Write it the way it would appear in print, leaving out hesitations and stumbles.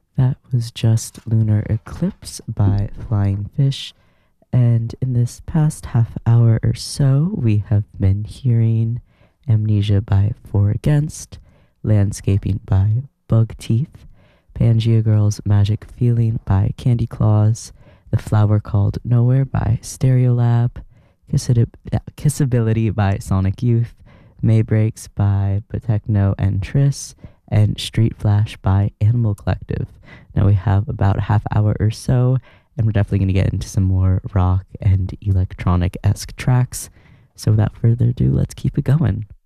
That was just Lunar Eclipse by Flying Fish. And in this past half hour or so, we have been hearing Amnesia by Four Against, Landscaping by Bug Teeth, Pangea Girl's Magic Feeling by Candy Claus, The Flower Called Nowhere by Stereolab, Kissability by Sonic Youth, May Breaks by Patechno and Triss, and Street Flash by Animal Collective. Now we have about a half hour or so, and we're definitely going to get into some more rock and electronic-esque tracks. So without further ado, let's keep it going.